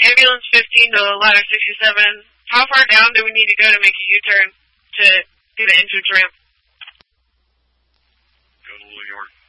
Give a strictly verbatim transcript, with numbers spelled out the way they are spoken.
ambulance fifteen to ladder sixty-seven. How far down do we need to go to make a U-turn to do the entrance ramp? Go to New York.